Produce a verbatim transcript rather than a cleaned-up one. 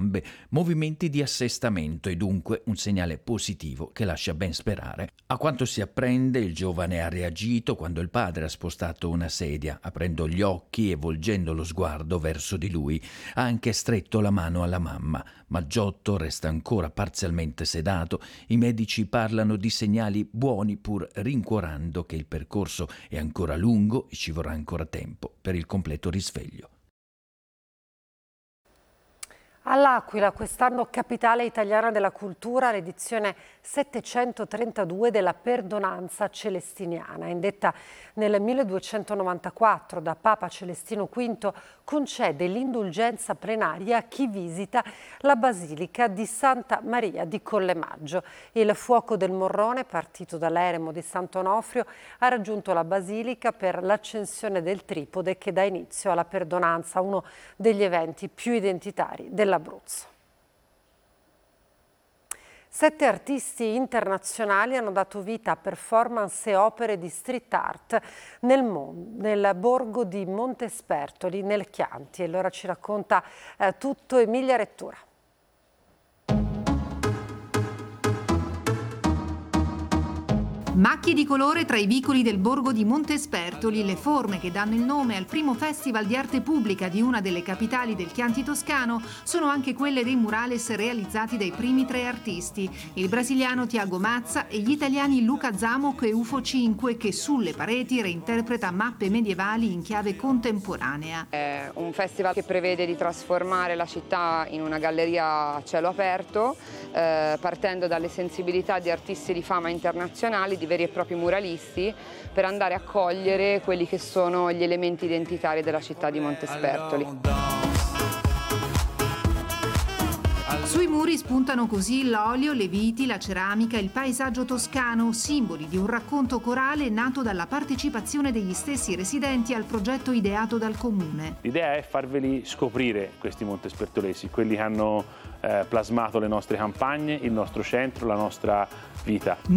gambe, movimenti di assestamento e dunque un segnale positivo che lascia ben sperare. A quanto si apprende, il giovane ha reagito quando il padre ha spostato una sedia, aprendo gli occhi e volgendo lo sguardo verso di lui. Ha anche stretto la mano alla mamma, ma Giotto resta ancora parzialmente sedato. I medici parlano di segnali buoni, pur rincuorando che il percorso è ancora lungo e ci vorrà ancora tempo per il completo risveglio. All'Aquila, quest'anno capitale italiana della cultura, l'edizione settecentotrentadue della Perdonanza Celestiniana, indetta nel milleduecentonovantaquattro da Papa Celestino quinto, concede l'indulgenza plenaria a chi visita la Basilica di Santa Maria di Collemaggio. Il fuoco del Morrone, partito dall'eremo di Sant'Onofrio, ha raggiunto la Basilica per l'accensione del tripode che dà inizio alla Perdonanza, uno degli eventi più identitari della L'Abruzzo. Sette artisti internazionali hanno dato vita a performance e opere di street art nel, nel borgo di Montespertoli, nel Chianti. E allora ci racconta eh, tutto Emilia Rettura. Macchie di colore tra i vicoli del borgo di Montespertoli, le forme che danno il nome al primo festival di arte pubblica di una delle capitali del Chianti toscano sono anche quelle dei murales realizzati dai primi tre artisti, il brasiliano Tiago Mazza e gli italiani Luca Zamoc e Ufo cinque, che sulle pareti reinterpreta mappe medievali in chiave contemporanea. È un festival che prevede di trasformare la città in una galleria a cielo aperto, eh, partendo dalle sensibilità di artisti di fama internazionali, di veri e propri muralisti, per andare a cogliere quelli che sono gli elementi identitari della città di Montespertoli. Sui muri spuntano così l'olio, le viti, la ceramica, il paesaggio toscano, simboli di un racconto corale nato dalla partecipazione degli stessi residenti al progetto ideato dal comune. L'idea è farveli scoprire questi montespertolesi, quelli che hanno eh, plasmato le nostre campagne, il nostro centro, la nostra vita.